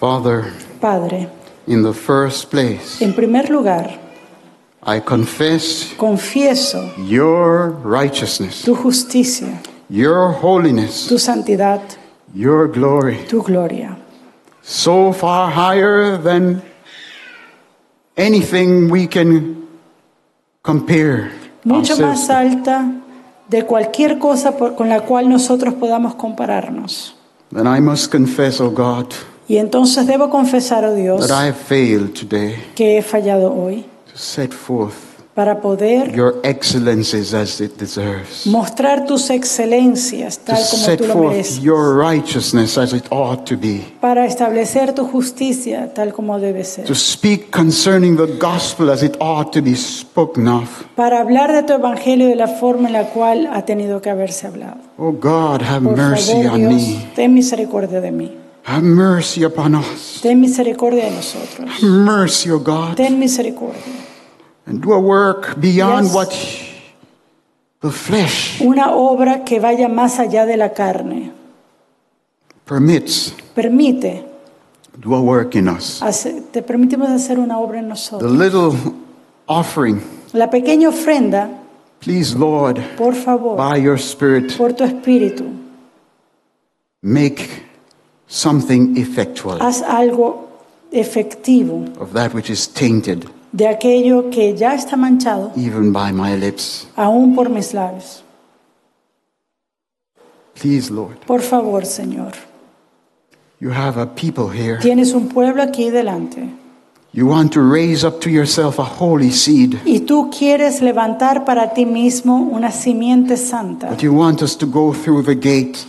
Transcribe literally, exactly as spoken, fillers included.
Father, Padre, in the first place, en primer lugar, I confess confieso your righteousness, tu justicia, your holiness, tu santidad, your glory, tu gloria, so far higher than anything we can compare mucho más ourselves to. alta de cualquier cosa por- con la cual nosotros podamos compararnos. Then I must confess, O God, Y entonces debo confesar, oh Dios, that I have failed today que he fallado hoy to set forth para poder your excellencies as it deserves, mostrar tus excelencias to tal como set tú lo forth mereces, your righteousness as it ought to be, para establecer tu justicia tal como debe ser, to speak concerning the gospel as it ought to be spoken of. para hablar de tu evangelio de la forma en la cual ha tenido que haberse hablado. Oh God, have Por mercy favor, on Dios, me. ten misericordia de mí. Have mercy upon us. Ten misericordia de nosotros. Have mercy, O God, Ten misericordia. and do a work beyond Yes. what the flesh Una obra que vaya más allá de la carne. permits. Permite, Do a work in us. hace- te permitimos hacer una obra en The nosotros. little offering, La pequeña ofrenda, please, Lord, por favor, by your Spirit, por tu espíritu, make something effectual haz algo efectivo of that which is tainted, de aquello que ya está manchado, even by my lips. aún por mis labios. Please, Lord, Por favor, Señor. you have a people here. Tienes un pueblo aquí delante You want to raise up to yourself a holy seed, y tú quieres levantar para ti mismo una simiente santa. but you want us to go through the gate